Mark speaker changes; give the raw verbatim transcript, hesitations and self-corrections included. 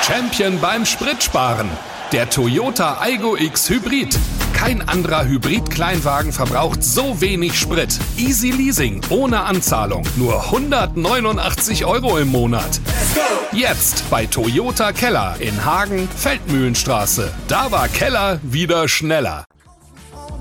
Speaker 1: Champion beim Spritsparen. Der Toyota Aygo X Hybrid. Kein anderer Hybrid-Kleinwagen verbraucht so wenig Sprit. Easy Leasing, ohne Anzahlung. Nur hundertneunundachtzig Euro im Monat. Jetzt bei Toyota Keller in Hagen, Feldmühlenstraße. Da war Keller wieder schneller.